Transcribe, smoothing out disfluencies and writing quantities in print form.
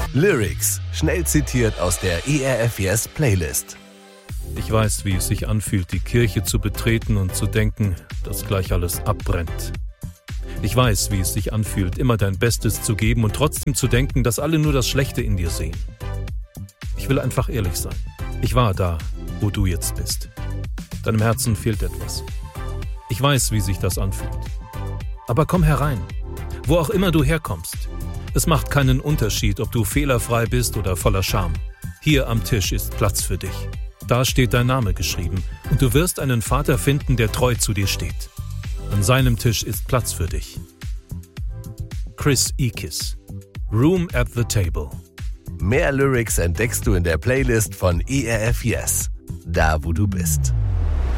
Lyrics, schnell zitiert aus der ERF Yes Playlist. Ich weiß, wie es sich anfühlt, die Kirche zu betreten und zu denken, dass gleich alles abbrennt. Ich weiß, wie es sich anfühlt, immer dein Bestes zu geben und trotzdem zu denken, dass alle nur das Schlechte in dir sehen. Ich will einfach ehrlich sein. Ich war da, wo du jetzt bist. Deinem Herzen fehlt etwas. Ich weiß, wie sich das anfühlt. Aber komm herein, wo auch immer du herkommst. Es macht keinen Unterschied, ob du fehlerfrei bist oder voller Scham. Hier am Tisch ist Platz für dich. Da steht dein Name geschrieben und du wirst einen Vater finden, der treu zu dir steht. An seinem Tisch ist Platz für dich. Chris Ekis, Room at the Table. Mehr Lyrics entdeckst du in der Playlist von ERF Yes, da wo du bist.